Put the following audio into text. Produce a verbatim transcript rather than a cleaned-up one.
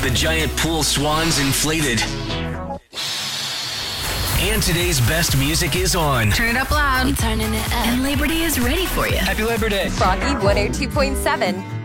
the giant pool swans inflated. And today's best music is on. Turn it up loud. Turning it up. And Labor Day is ready for you. Happy Labor Day. Froggy one oh two point seven.